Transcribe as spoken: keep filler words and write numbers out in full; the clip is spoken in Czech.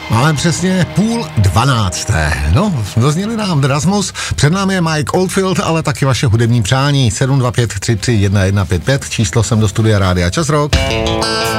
Máme přesně půl dvanácté. No, dozněli nám Rasmus, před námi je Mike Oldfield, ale taky vaše hudební přání. sedm dva pět tři tři jedna jedna pět pět, číslo sem do studia Rádia Čas Rock.